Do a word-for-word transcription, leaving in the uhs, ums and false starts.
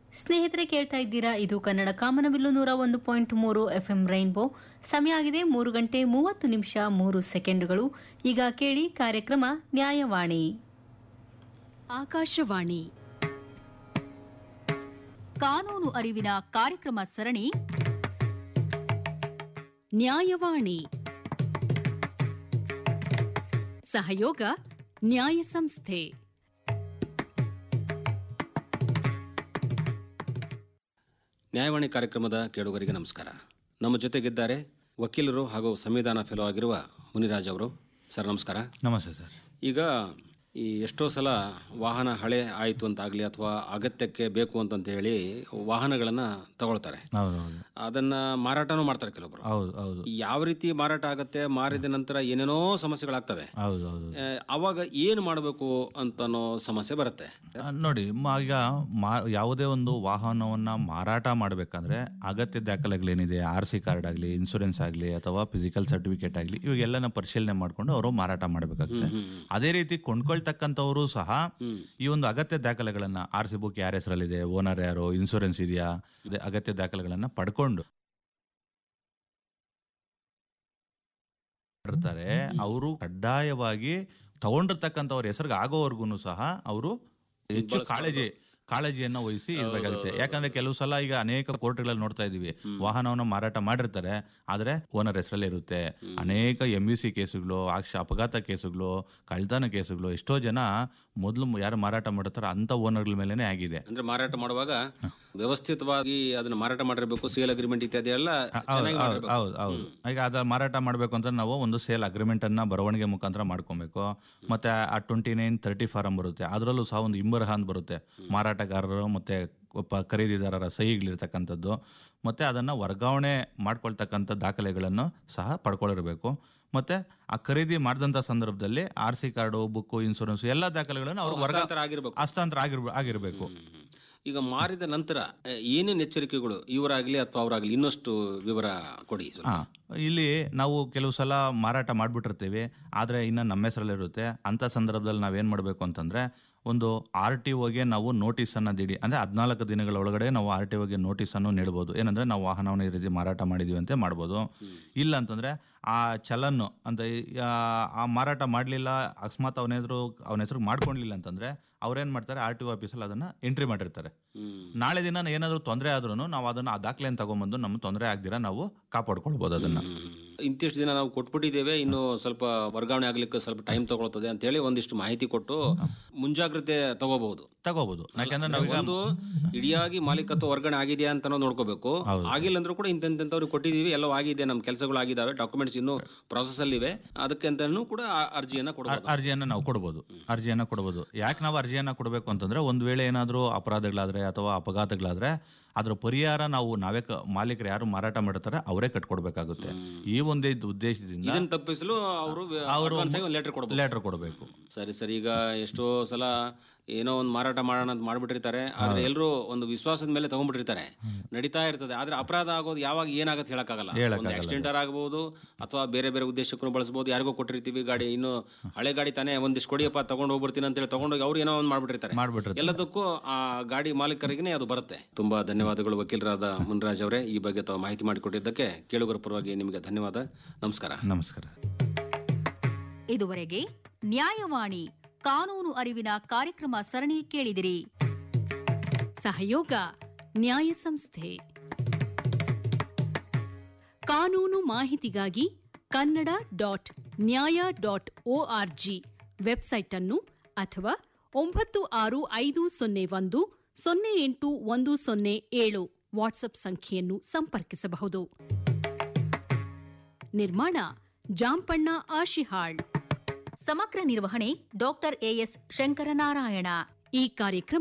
ಸ್ನೇಹಿತರೆ, ಕೇಳ್ತಾ ಇದ್ದೀರಾ ಇದು ಕನ್ನಡ ಕಾಮನಬಿಲ್ಲು ನೂರ ಒಂದು ಪಾಯಿಂಟ್ ಮೂರು ಎಫ್ಎಂ ರೈನ್ಬೋ. ಸಮಯ ಆಗಿದೆ ಮೂರು ಗಂಟೆ ಮೂವತ್ತು ನಿಮಿಷ ಮೂರು ಸೆಕೆಂಡುಗಳು. ಈಗ ಕೇಳಿ ಕಾರ್ಯಕ್ರಮ ನ್ಯಾಯವಾಣಿ. ಆಕಾಶವಾಣಿ ಕಾನೂನು ಅರಿವಿನ ಕಾರ್ಯಕ್ರಮ ಸರಣಿ ನ್ಯಾಯವಾಣಿ. ಸಹಯೋಗ ನ್ಯಾಯ ಸಂಸ್ಥೆ. ನ್ಯಾಯವಾಣಿ ಕಾರ್ಯಕ್ರಮದ ಕೇಳುಗರಿಗೆ ನಮಸ್ಕಾರ. ನಮ್ಮ ಜೊತೆಗಿದ್ದಾರೆ ವಕೀಲರು ಹಾಗೂ ಸಂವಿಧಾನ ಫೆಲೋ ಆಗಿರುವ ಮುನಿರಾಜ್ ಅವರು. ಸರ್ ನಮಸ್ಕಾರ. ನಮಸ್ತೆ ಸರ್. ಈಗ ಈ ಎಷ್ಟೋ ಸಲ ವಾಹನ ಹಳೆ ಆಯಿತು ಅಂತಾಗಲಿ ಅಥವಾ ಅಗತ್ಯಕ್ಕೆ ಬೇಕು ಅಂತಂತ ಹೇಳಿ ವಾಹನಗಳನ್ನು ತಗೊಳ್ತಾರೆ. ಅದನ್ನು ಮಾರಾಟನೂ ಮಾಡ್ತಾರೆ ಕೆಲವೊಬ್ಬರು. ಹೌದು ಹೌದು. ಯಾವ ರೀತಿ ಮಾರಾಟ ಆಗುತ್ತೆ, ಮಾರಿದ ನಂತರ ಏನೇನೋ ಸಮಸ್ಯೆಗಳಾಗ್ತವೆ. ಹೌದು ಹೌದು. ಅವಾಗ ಏನು ಮಾಡಬೇಕು ಅಂತನೋ ಸಮಸ್ಯೆ ಬರುತ್ತೆ. ನೋಡಿ, ಈಗ ಯಾವುದೇ ಒಂದು ವಾಹನವನ್ನು ಮಾರಾಟ ಮಾಡಬೇಕಂದ್ರೆ ಅಗತ್ಯ ದಾಖಲೆಗಳೇನಿದೆ, ಆರ್ ಸಿ ಕಾರ್ಡ್ ಆಗಲಿ, ಇನ್ಶೂರೆನ್ಸ್ ಆಗಲಿ ಅಥವಾ ಫಿಸಿಕಲ್ ಸರ್ಟಿಫಿಕೇಟ್ ಆಗಲಿ, ಇವಾಗೆಲ್ಲನ ಪರಿಶೀಲನೆ ಮಾಡಿಕೊಂಡು ಅವರು ಮಾರಾಟ ಮಾಡಬೇಕಾಗುತ್ತೆ. ಅದೇ ರೀತಿ ಕೊಂಡ್ಕೊಳ್ತಕ್ಕಂಥವರು ಸಹ ಈ ಒಂದು ಅಗತ್ಯ ದಾಖಲೆಗಳನ್ನ, ಆರ್ ಸಿ ಬುಕ್ ಯಾರ ಹೆಸರಲ್ಲಿದೆ, ಓನರ್ ಯಾರು, ಇನ್ಶೂರೆನ್ಸ್ ಇದೆಯಾ, ಅಗತ್ಯ ದಾಖಲೆಗಳನ್ನ ಪಡ್ಕೊಂಡು ಇರ್ತಾರೆ. ಅವರು ಕಡ್ಡಾಯವಾಗಿ ತಗೊಂಡಿರ್ತಕ್ಕಂಥವ್ರ ಹೆಸರಿಗೆ ಆಗೋವರೆಗೂ ಸಹ ಅವರು ಹೆಚ್ಚು ಕಾಳಜಿ ಕಾಳಜಿಯನ್ನ ವಹಿಸಿ ಇರಬೇಕಾಗುತ್ತೆ. ಯಾಕಂದ್ರೆ ಕೆಲವು ಸಲ ಈಗ ಅನೇಕ ಕೋರ್ಟ್ಗಳಲ್ಲಿ ನೋಡ್ತಾ ಇದೀವಿ, ವಾಹನವನ್ನು ಮಾರಾಟ ಮಾಡಿರ್ತಾರೆ ಆದ್ರೆ ಓನರ್ ಹೆಸರಲ್ಲೇ ಇರುತ್ತೆ. ಅನೇಕ ಎಂ ವಿ ಸಿ ಕೇಸುಗಳು, ಅಪಘಾತ ಕೇಸುಗಳು, ಕಳ್ತನ ಕೇಸುಗಳು, ಎಷ್ಟೋ ಜನ ಮೊದಲು ಯಾರು ಮಾರಾಟ ಮಾಡಿರ್ತಾರೋ ಅಂತ ಓನರ್ಗಳ ಮೇಲೆನೆ ಆಗಿದೆ. ಅಂದ್ರೆ ಮಾರಾಟ ಮಾಡುವಾಗ ವ್ಯವಸ್ಥಿತವಾಗಿ ಅದನ್ನ ಮಾರಾಟ ಮಾಡಿರಬೇಕು, ಸೇಲ್ ಅಗ್ರಿಮೆಂಟ್ ಇತ್ಯಾದಿ ಎಲ್ಲ. ಹೌದು ಹೌದು. ಈಗ ಅದ ಮಾರಾಟ ಮಾಡಬೇಕು ಅಂತ ನಾವು ಒಂದು ಸೇಲ್ ಅಗ್ರಿಮೆಂಟ್ ಅನ್ನ ಬರವಣಿಗೆ ಮುಖಾಂತರ ಮಾಡ್ಕೊಬೇಕು. ಮತ್ತೆ ಆ ಟ್ವೆಂಟಿ ನೈನ್ ತರ್ಟಿ ಫಾರಂ ಬರುತ್ತೆ, ಅದರಲ್ಲೂ ಸಹ ಒಂದು ಇಂಬರಹ ಅಂತ ಬರುತ್ತೆ, ಮಾರಾಟಗಾರರು ಮತ್ತೆ ಖರೀದಿದಾರರ ಸಹಿಗಳಿರ್ತಕ್ಕಂಥದ್ದು. ಮತ್ತೆ ಅದನ್ನ ವರ್ಗಾವಣೆ ಮಾಡ್ಕೊಳ್ತಕ್ಕಂಥ ದಾಖಲೆಗಳನ್ನು ಸಹ ಪಡ್ಕೊಂಡಿರಬೇಕು. ಮತ್ತೆ ಆ ಖರೀದಿ ಮಾಡಿದಂತ ಸಂದರ್ಭದಲ್ಲಿ R C card, book, insurance ಎಲ್ಲ ದಾಖಲೆಗಳನ್ನು ಅವರು ಹಸ್ತಾಂತರ ಆಗಿರ್ಬೇಕು. ಈಗ ಮಾರಿದ ನಂತರ ಏನೇನು ಎಚ್ಚರಿಕೆಗಳು ಇವರಾಗ್ಲಿ ಅಥವಾ ಅವರಾಗ್ಲಿ ಇನ್ನಷ್ಟು ವಿವರ ಕೊಡಿ. ಇಲ್ಲಿ ನಾವು ಕೆಲವು ಸಲ ಮಾರಾಟ ಮಾಡ್ಬಿಟ್ಟಿರ್ತೀವಿ, ಆದ್ರೆ ಇನ್ನ ನಮ್ಮ ಹೆಸರಲ್ಲಿರುತ್ತೆ. ಅಂತ ಸಂದರ್ಭದಲ್ಲಿ ನಾವೇನ್ ಮಾಡ್ಬೇಕು ಅಂತಂದ್ರೆ, ಒಂದು ಆರ್ ಟಿ ಒಗೆ ನಾವು ನೋಟಿಸ್ ಅನ್ನ ದಿಡಿ ಅಂದ್ರೆ ಹದಿನಾಲ್ಕು ದಿನಗಳ ಒಳಗಡೆ ನಾವು ಆರ್ ಟಿ ಒಗೆ ನೋಟಿಸ್ ಅನ್ನು ನೀಡಬಹುದು. ಏನಂದ್ರೆ ನಾವು ವಾಹನವನ್ನು ಈ ರೀತಿ ಮಾರಾಟ ಮಾಡಿದೀವಿ ಅಂತ ಮಾಡ್ಬೋದು. ಇಲ್ಲ ಅಂತಂದ್ರೆ ಆ ಚಲನ್ನು ಅಂತ ಆ ಮಾರಾಟ ಮಾಡ್ಲಿಲ್ಲ, ಅಕಸ್ಮಾತ್ ಅವನ ಹೆಸರು ಅವನ ಹೆಸರು ಮಾಡ್ಕೊಂಡ್ಲಿಲ್ಲ ಅಂತಂದ್ರೆ ಅವ್ರೇನ್ ಮಾಡ್ತಾರೆ, ಆರ್ ಟಿ ಒ ಆಫೀಸಲ್ಲಿ ಅದನ್ನ ಎಂಟ್ರಿ ಮಾಡಿರ್ತಾರೆ. ನಾಳೆ ದಿನ ಏನಾದ್ರು ತೊಂದರೆ ಆದ್ರೂ ನಾವು ಅದನ್ನ ಆ ದಾಖಲೆಯನ್ನು ತಗೊಂಡ್ಬಂದು ನಮ್ಮ ತೊಂದರೆ ಆಗ್ದಿರ ನಾವು ಕಾಪಾಡ್ಕೊಳ್ಬಹುದು. ಅದನ್ನ ಇಂತಿಷ್ಟು ದಿನ ನಾವು ಕೊಟ್ಬಿಟ್ಟಿದ್ದೇವೆ, ಇನ್ನು ಸ್ವಲ್ಪ ವರ್ಗಾವಣೆ ಆಗ್ಲಿಕ್ಕೆ ಸ್ವಲ್ಪ ಟೈಮ್ ತಗೊಳ್ತದೆ ಅಂತ ಹೇಳಿ ಒಂದಿಷ್ಟು ಮಾಹಿತಿ ಕೊಟ್ಟು ಮುಂಜಾಗ್ರತೆ ತಗೋಬಹುದು ತಗೋಬಹುದು ಯಾಕಂದ್ರೆ ನಾವೀಗ ಒಂದು ಇಡಿಯಾಗಿ ಮಾಲೀಕತ್ವ ವರ್ಗಾವಣೆ ಆಗಿದೆಯಾ ಅಂತ ನೋಡ್ಕೋಬೇಕು. ಆಗಿಲ್ಲ ಅಂದ್ರೂ ಕೂಡ ಇಂತೆಂತವ್ರಿಗೆ ಕೊಟ್ಟಿದೀವಿ, ಎಲ್ಲ ಆಗಿದೆ, ನಮ್ಮ ಕೆಲಸಗಳು ಆಗಿದಾವೆ, ಡಾಕ್ಯುಮೆಂಟ್ಸ್ ಇನ್ನು ಪ್ರಾಸೆಸ್ ಅಲ್ಲಿ ಇವೆ, ಅದಕ್ಕೆ ಅಂತಾನು ಕೂಡ ಅರ್ಜಿಯನ್ನ ಕೊಡಬಹುದು ಅರ್ಜಿಯನ್ನ ನಾವು ಕೊಡಬಹುದು ಅರ್ಜಿಯನ್ನ ಕೊಡಬಹುದು ಯಾಕೆ ನಾವು ಅರ್ಜಿಯನ್ನ ಕೊಡಬೇಕು ಅಂತಂದ್ರೆ, ಒಂದ್ ವೇಳೆ ಏನಾದ್ರೂ ಅಪರಾಧಗಳಾದ್ರೆ ಅಥವಾ ಅಪಘಾತಗಳಾದ್ರೆ ಅದ್ರ ಪರಿಹಾರ ನಾವು ನಾವೇ ಮಾಲೀಕರು ಯಾರು ಮಾರಾಟ ಮಾಡಿರ್ತಾರೆ ಅವರೇ ಕಟ್ಕೊಡ್ಬೇಕಾಗುತ್ತೆ. ಈ ಒಂದೇ ಉದ್ದೇಶದಿಂದ ತಪ್ಪಿಸಲು ಅವರು ಲೆಟರ್ ಕೊಡಬೇಕು. ಸರಿ ಸರಿ. ಈಗ ಎಷ್ಟೋ ಸಲ ಏನೋ ಒಂದು ಮಾರಾಟ ಮಾಡೋಣ ಅಂತ ಮಾಡ್ಬಿಟ್ಟಿರ್ತಾರೆ, ಆದ್ರೆ ಎಲ್ಲರೂ ಒಂದು ವಿಶ್ವಾಸದ ಮೇಲೆ ತಗೊಂಡ್ಬಿಟ್ಟಿರ್ತಾರೆ, ನಡೀತಾ ಇರ್ತದೆ. ಆದ್ರೆ ಅಪರಾಧ ಆಗೋದು ಯಾವಾಗ ಏನಾಗತ್ತೆ ಹೇಳಕ್ಕಾಗಲ್ಲ. ಆಕ್ಸಿಡೆಂಟ್ ಆಗಬಹುದು ಅಥವಾ ಬೇರೆ ಬೇರೆ ಉದ್ದೇಶಕ್ಕೂ ಬಳಸಬಹುದು. ಯಾರಿಗೋ ಕೊಟ್ಟಿರ್ತೀವಿ ಗಾಡಿ, ಇನ್ನು ಹಳೆ ಗಾಡಿ ತಾನೇ, ಒಂದಿಷ್ಟು ಕೊಡಿಯಪ್ಪ ತಗೊಂಡು ಹೋಗ್ಬಿಡ್ತೀನಿ ಅಂತ ಹೇಳಿ ತಗೊಂಡೋಗಿ ಅವ್ರು ಏನೋ ಒಂದು ಮಾಡ್ಬಿಟ್ಟಿರ್ತಾರೆ. ಎಲ್ಲದಕ್ಕೂ ಆ ಗಾಡಿ ಮಾಲೀಕರಿಗೆ ಅದು ಬರುತ್ತೆ. ತುಂಬಾ ಧನ್ಯವಾದಗಳು ವಕೀಲರಾದ ಮುನಿರಾಜ್ ಅವರೇ, ಈ ಬಗ್ಗೆ ತಾವು ಮಾಹಿತಿ ಮಾಡಿಕೊಟ್ಟಿದ್ದಕ್ಕೆ ಕೇಳುಗರ ಪರವಾಗಿ ನಿಮಗೆ ಧನ್ಯವಾದ. ನಮಸ್ಕಾರ. ನಮಸ್ಕಾರ. ಇದುವರೆಗೆ ನ್ಯಾಯವಾಣಿ ಕಾನೂನು ಅರಿವಿನ ಕಾರ್ಯಕ್ರಮ ಸರಣಿ ಕೇಳಿದಿರಿ. ಸಹಯೋಗ ನ್ಯಾಯ ಸಂಸ್ಥೆ. ಕಾನೂನು ಮಾಹಿತಿಗಾಗಿ ಕನ್ನಡ ಡಾಟ್ ನ್ಯಾಯ dot O R G website ಅನ್ನು ಅಥವಾ ಒಂಬತ್ತು ಆರು ಐದು ಸೊನ್ನೆ ಒಂದು ಸೊನ್ನೆ ಎಂಟು ಒಂದು ಸೊನ್ನೆ ಏಳು ವಾಟ್ಸ್ಆಪ್ ಸಂಖ್ಯೆಯನ್ನು ಸಂಪರ್ಕಿಸಬಹುದು. ನಿರ್ಮಾಣ ಜಾಂಪಣ್ಣ ಆಶಿಹಾಳ್. ಸಮಗ್ರ ನಿರ್ವಹಣೆ ಡಾಕ್ಟರ್ ಎಎಸ್ ಶಂಕರನಾರಾಯಣ. ಈ ಕಾರ್ಯಕ್ರಮ